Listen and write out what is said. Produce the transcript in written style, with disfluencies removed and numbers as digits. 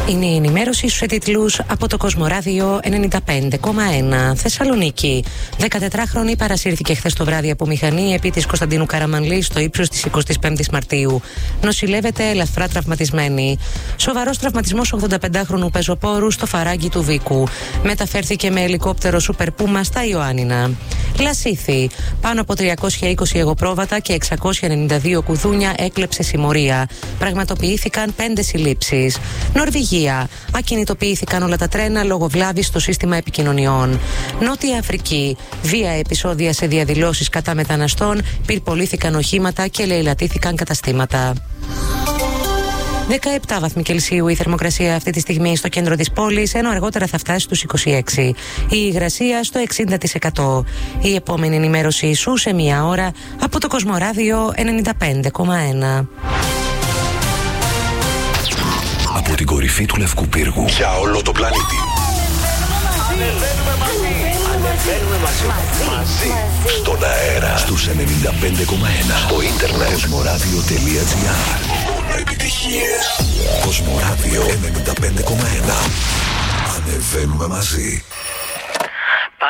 Είναι η ενημέρωση στους τίτλους από το Κοσμοράδιο 95,1. Θεσσαλονίκη. 14χρονη παρασύρθηκε χθες το βράδυ από μηχανή επί της Κωνσταντίνου Καραμανλή στο ύψος της 25ης Μαρτίου. Νοσηλεύεται ελαφρά τραυματισμένη. Σοβαρός τραυματισμός 85χρονου πεζοπόρου στο φαράγγι του Βίκου. Μεταφέρθηκε με ελικόπτερο Super Puma στα Ιωάννινα. Λασίθι. Πάνω από 320 εγωπρόβατα και 692 κουδούνια έκλεψε συμμορία. Πραγματοποιήθηκαν 5 συλλήψεις. Νορβηγία. Ακινητοποιήθηκαν όλα τα τρένα λόγω βλάβης στο σύστημα επικοινωνιών. Νότια Αφρική. Βία επεισόδια σε διαδηλώσεις κατά μεταναστών, πυρπολήθηκαν οχήματα και λαιλατήθηκαν καταστήματα. 17 βαθμοί Κελσίου η θερμοκρασία αυτή τη στιγμή στο κέντρο της πόλης, ενώ αργότερα θα φτάσει στους 26. Η υγρασία στο 60%. Η επόμενη ενημέρωση σου σε μία ώρα από το Κοσμοράδιο 95,1. Από την κορυφή του Λευκού Πύργου για όλο το πλανήτη. Ανεβαίνουμε μαζί. Στον αέρα στους 95,1. Στο ίντερνετ κοσμοράδιο.gr. Μόνο επιτυχίες. Κοσμοράδιο 95,1. Ανεβαίνουμε μαζί.